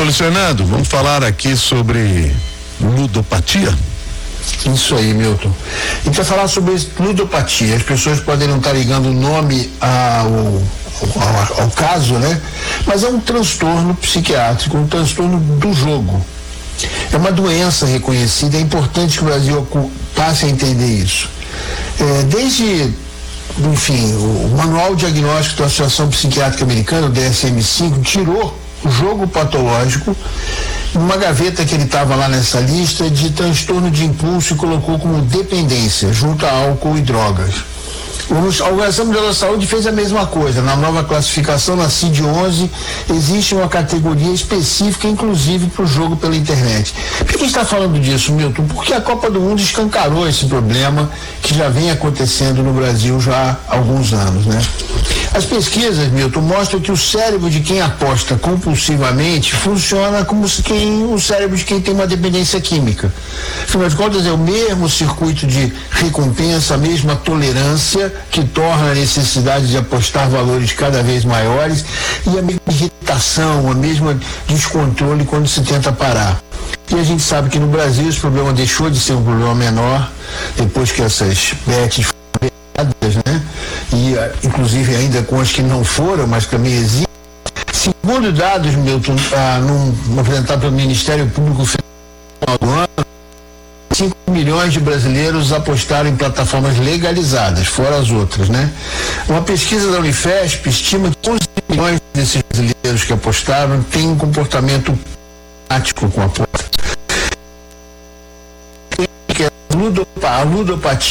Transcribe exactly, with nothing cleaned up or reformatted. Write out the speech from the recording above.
Doutor Fernando, vamos falar aqui sobre ludopatia? Isso aí, Milton. A gente vai falar sobre ludopatia. As pessoas podem não estar ligando o nome ao, ao, ao caso, né? Mas é um transtorno psiquiátrico, um transtorno do jogo. É uma doença reconhecida, é importante que o Brasil passe a entender isso. É, desde, enfim, o Manual Diagnóstico da Associação Psiquiátrica Americana, o D S M cinco, tirou o jogo patológico numa gaveta que ele estava lá nessa lista de transtorno de impulso e colocou como dependência, junto a álcool e drogas. A Organização Mundial da Saúde fez a mesma coisa. Na nova classificação, na C I D onze, existe uma categoria específica, inclusive, para o jogo pela internet. Por que a gente está falando disso, Milton? Porque a Copa do Mundo escancarou esse problema que já vem acontecendo no Brasil já há alguns anos, né? As pesquisas, Milton, mostram que o cérebro de quem aposta compulsivamente funciona como se quem, o cérebro de quem tem uma dependência química. Afinal de contas, é o mesmo circuito de recompensa, a mesma tolerância que torna a necessidade de apostar valores cada vez maiores e a mesma irritação, a mesma descontrole quando se tenta parar. E a gente sabe que no Brasil esse problema deixou de ser um problema menor depois que essas bets foram criadas, né? E inclusive ainda com as que não foram, mas também existem. Segundo dados, Milton, ah, num, apresentado pelo Ministério Público Federal do ano, cinco milhões de brasileiros apostaram em plataformas legalizadas, fora as outras, né? Uma pesquisa da Unifesp estima que onze milhões desses brasileiros que apostaram têm um comportamento prático com a aposta. A ludopatia